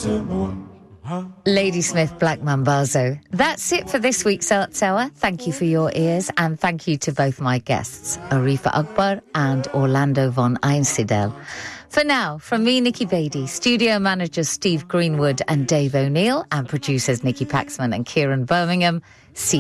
Ladysmith Black Mambazo. That's it for this week's Arts Hour. Thank you for your ears, and thank you to both my guests, Arifa Akbar and Orlando von Einsiedel. For now, from me, Nikki Beatty, studio managers Steve Greenwood and Dave O'Neill, and producers Nikki Paxman and Kieran Birmingham, see